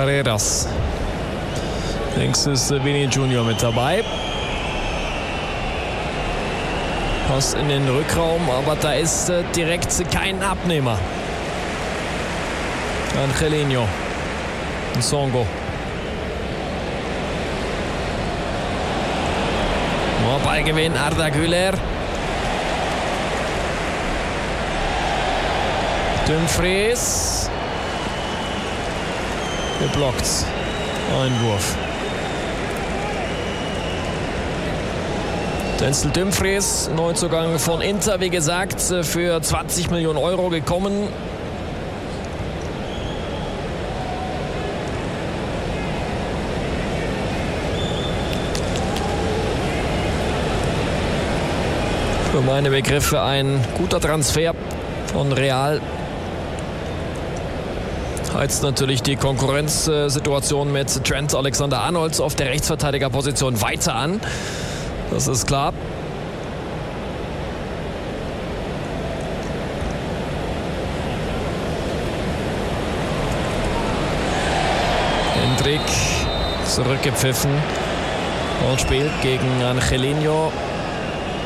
Carreras. Links ist Vini Junior mit dabei. Pass in den Rückraum, aber da ist direkt kein Abnehmer. Angelino. Songo. Ballgewinn Arda Güler. Dumfries. Geblockt. Einwurf. Denzel Dumfries, Neuzugang von Inter, wie gesagt, für 20 Millionen Euro gekommen. Für meine Begriffe ein guter Transfer von Real. Heizt natürlich die Konkurrenzsituation mit Trent Alexander-Arnold auf der Rechtsverteidigerposition weiter an. Das ist klar. Hendrik zurückgepfiffen und spielt gegen Angelino.